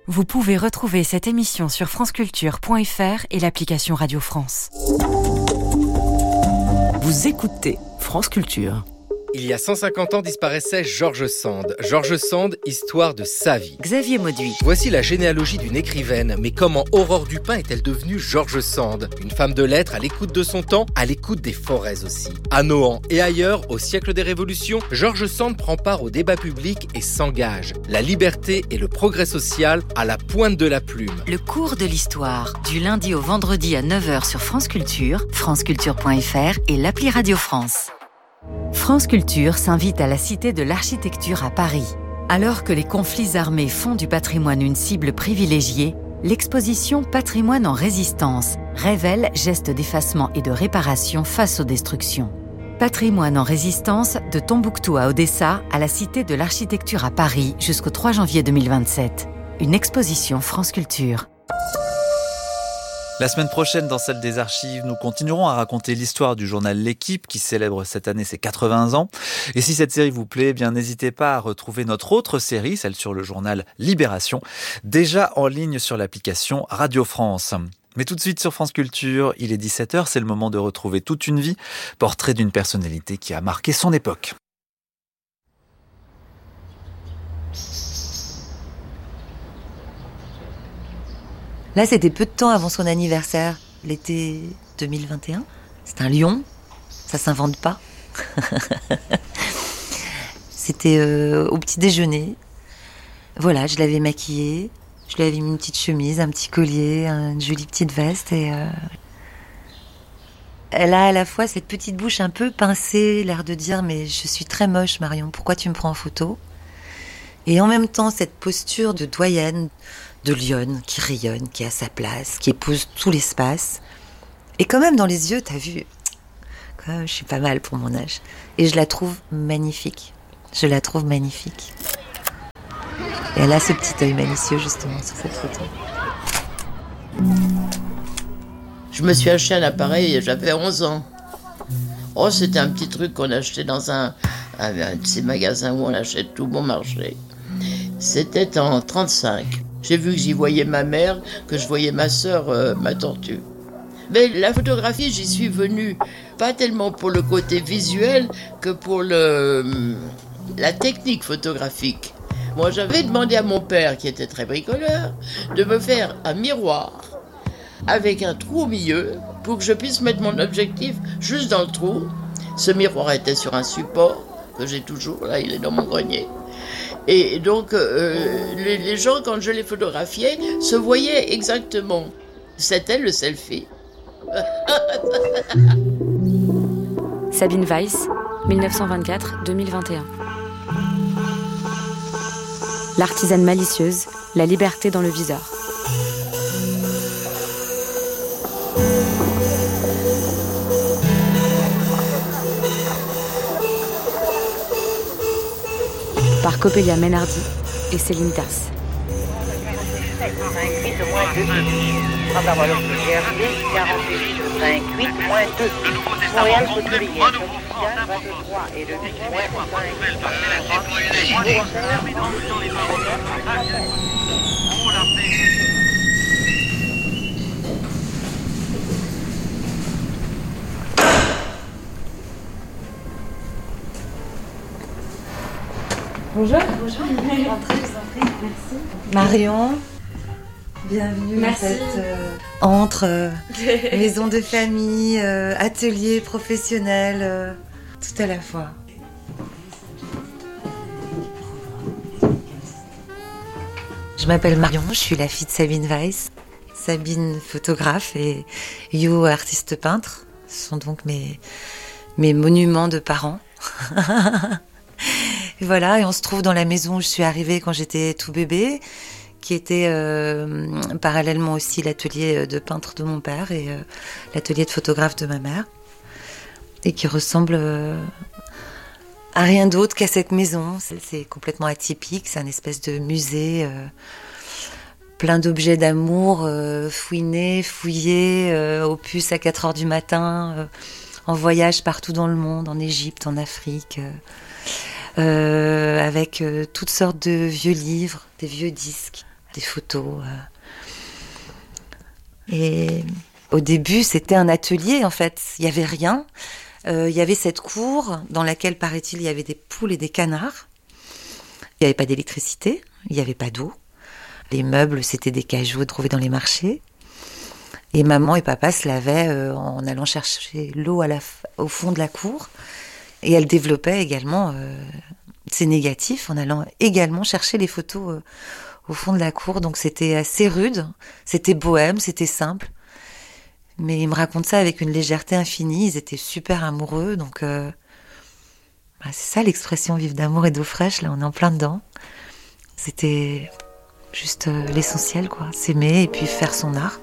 Vous pouvez retrouver cette émission sur franceculture.fr et l'application Radio France. Vous écoutez France Culture. Il y a 150 ans disparaissait George Sand. George Sand, histoire de sa vie. Xavier Mauduit. Voici la généalogie d'une écrivaine. Mais comment Aurore Dupin est-elle devenue George Sand ? Une femme de lettres à l'écoute de son temps, à l'écoute des forêts aussi. À Nohant et ailleurs, au siècle des révolutions, George Sand prend part au débat public et s'engage. La liberté et le progrès social à la pointe de la plume. Le cours de l'histoire, du lundi au vendredi à 9h sur France Culture, franceculture.fr et l'appli Radio France. France Culture s'invite à la Cité de l'Architecture à Paris. Alors que les conflits armés font du patrimoine une cible privilégiée, l'exposition Patrimoine en résistance révèle gestes d'effacement et de réparation face aux destructions. Patrimoine en résistance de Tombouctou à Odessa à la Cité de l'Architecture à Paris jusqu'au 3 janvier 2027. Une exposition France Culture. La semaine prochaine, dans celle des archives, nous continuerons à raconter l'histoire du journal L'Équipe qui célèbre cette année ses 80 ans. Et si cette série vous plaît, eh bien n'hésitez pas à retrouver notre autre série, celle sur le journal Libération, déjà en ligne sur l'application Radio France. Mais tout de suite sur France Culture, il est 17h, c'est le moment de retrouver Toute une vie, portrait d'une personnalité qui a marqué son époque. Là, c'était peu de temps avant son anniversaire, l'été 2021. C'est un lion, ça s'invente pas. C'était au petit déjeuner. Voilà, je l'avais maquillée, je lui avais mis une petite chemise, un petit collier, une jolie petite veste et... Elle a à la fois cette petite bouche un peu pincée, l'air de dire « mais je suis très moche Marion, pourquoi tu me prends en photo ?» Et en même temps, cette posture de doyenne, de lionne qui rayonne, qui a sa place, qui épouse tout l'espace. Et quand même, dans les yeux, t'as vu, quand même, je suis pas mal pour mon âge. Et je la trouve magnifique. Je la trouve magnifique. Et elle a ce petit œil malicieux, justement, sur cette photo. Je me suis acheté un appareil, j'avais 11 ans. Oh, c'était un petit truc qu'on achetait dans un de ces magasins où on achète tout bon marché. C'était en 1935. J'ai vu que j'y voyais ma mère, que je voyais ma sœur, ma tortue. Mais la photographie, j'y suis venue, pas tellement pour le côté visuel que pour la technique photographique. Moi, j'avais demandé à mon père, qui était très bricoleur, de me faire un miroir avec un trou au milieu pour que je puisse mettre mon objectif juste dans le trou. Ce miroir était sur un support que j'ai toujours, là, il est dans mon grenier. Et donc, les gens, quand je les photographiais, se voyaient exactement. C'était le selfie. Sabine Weiss, 1924-2021. L'artisane malicieuse, la liberté dans le viseur. Par Coppelia Menardi et Céline Tasse. Bonjour. Bonjour. Entrez, je vous en prie. Merci. Marion, bienvenue. Merci. Entre maison de famille, atelier professionnel, tout à la fois. Je m'appelle Marion, je suis la fille de Sabine Weiss. Sabine, photographe, et You, artiste peintre. Ce sont donc mes monuments de parents. Et voilà, et on se trouve dans la maison où je suis arrivée quand j'étais tout bébé, qui était parallèlement aussi l'atelier de peintre de mon père et l'atelier de photographe de ma mère, et qui ressemble à rien d'autre qu'à cette maison. C'est complètement atypique, c'est un espèce de musée plein d'objets d'amour, fouinés, fouillés, opus à 4h du matin, en voyage partout dans le monde, en Égypte, en Afrique, avec toutes sortes de vieux livres, des vieux disques, des photos. Et au début, c'était un atelier, en fait. Il n'y avait rien. Il y avait cette cour dans laquelle, paraît-il, il y avait des poules et des canards. Il n'y avait pas d'électricité, il n'y avait pas d'eau. Les meubles, c'était des cailloux trouvés dans les marchés. Et maman et papa se lavaient en allant chercher l'eau au fond de la cour. Et elle développait également ses négatifs en allant également chercher les photos au fond de la cour. Donc c'était assez rude, c'était bohème, c'était simple. Mais ils me racontent ça avec une légèreté infinie. Ils étaient super amoureux. Donc c'est ça l'expression vivre d'amour et d'eau fraîche. Là, on est en plein dedans. C'était juste l'essentiel, quoi. S'aimer et puis faire son art.